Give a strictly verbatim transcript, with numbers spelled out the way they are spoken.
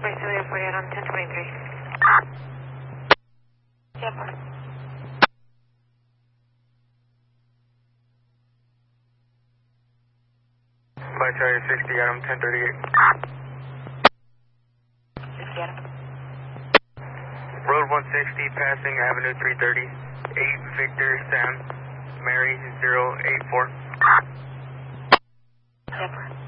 West Julia forty-eight on ten twenty-three. Yeah, fine. Flight Charlie sixty, Adam ten thirty-eight. sixty, Adam. Road one sixty, passing Avenue three thirty. eight Victor, Sam, Mary, zero eight four. Yeah, fine.